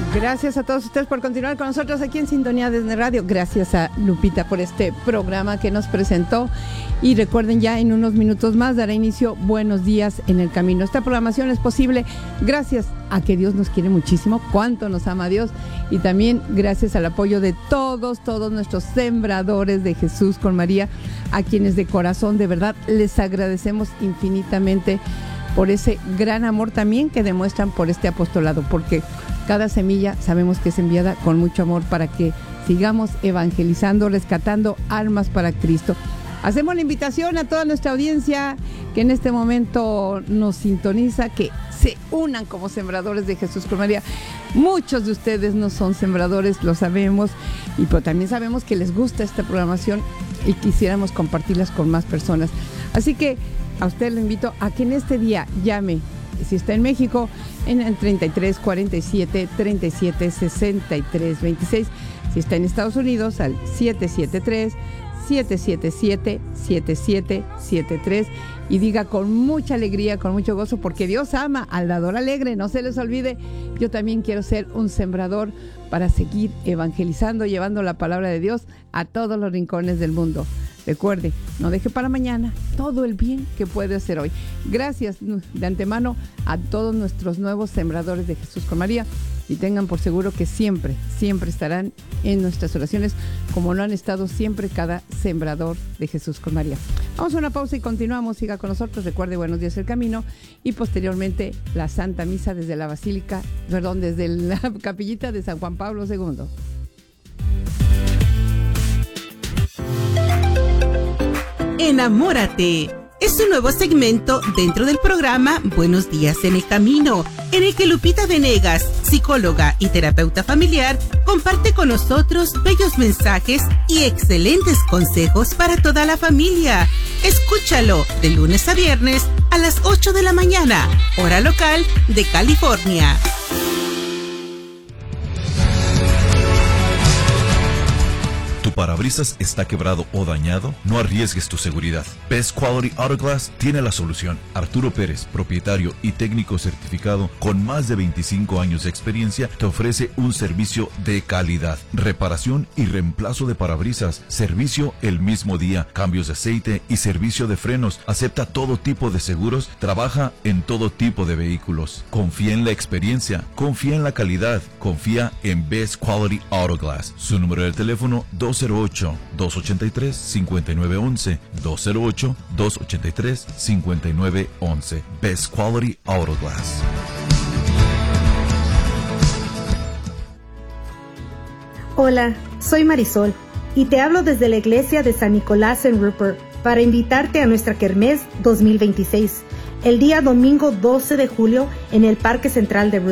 Gracias a todos ustedes por continuar con nosotros aquí en Sintonía desde Radio. Gracias a Lupita por este programa que nos presentó. Y recuerden, ya en unos minutos más dará inicio Buenos Días en el Camino. Esta programación es posible gracias a que Dios nos quiere muchísimo, cuánto nos ama Dios, y también gracias al apoyo de todos nuestros sembradores de Jesús con María, a quienes de corazón, de verdad, les agradecemos infinitamente por ese gran amor también que demuestran por este apostolado, porque cada semilla sabemos que es enviada con mucho amor para que sigamos evangelizando, rescatando almas para Cristo. Hacemos la invitación a toda nuestra audiencia que en este momento nos sintoniza, que se unan como sembradores de Jesús con María. Muchos de ustedes no son sembradores, lo sabemos, y pero también sabemos que les gusta esta programación y quisiéramos compartirlas con más personas. Así que a usted le invito a que en este día llame, si está en México, en el 33 47 37 63 26. Si está en Estados Unidos, al 773 777 7773, y diga con mucha alegría, con mucho gozo, porque Dios ama al dador alegre. No se les olvide, yo también quiero ser un sembrador para seguir evangelizando, llevando la palabra de Dios a todos los rincones del mundo. Recuerde, no deje para mañana todo el bien que puede hacer hoy. Gracias de antemano a todos nuestros nuevos sembradores de Jesús con María, y tengan por seguro que siempre, siempre estarán en nuestras oraciones, como lo han estado siempre cada sembrador de Jesús con María. Vamos a una pausa y continuamos. Siga con nosotros. Recuerde, Buenos Días el Camino, y posteriormente la Santa Misa desde la Basílica, desde la Capillita de San Juan Pablo II. Enamórate. Es un nuevo segmento dentro del programa Buenos Días en el Camino, en el que Lupita Venegas, psicóloga y terapeuta familiar, comparte con nosotros bellos mensajes y excelentes consejos para toda la familia. Escúchalo de lunes a viernes a las 8 de la mañana, hora local de California. ¿Tu parabrisas está quebrado o dañado? No arriesgues tu seguridad. Best Quality Auto Glass tiene la solución. Arturo Pérez, propietario y técnico certificado con más de 25 años de experiencia, te ofrece un servicio de calidad. Reparación y reemplazo de parabrisas, servicio el mismo día, cambios de aceite y servicio de frenos. Acepta todo tipo de seguros, trabaja en todo tipo de vehículos. Confía en la experiencia, confía en la calidad, confía en Best Quality Auto Glass. Su número de teléfono 208-283-5911, 208-283-5911. Best Quality Auto Glass. Hola, soy Marisol y te hablo desde la iglesia de San Nicolás en Rupert para invitarte a nuestra Kermés 2026, el día domingo 12 de julio en el Parque Central de Rupert.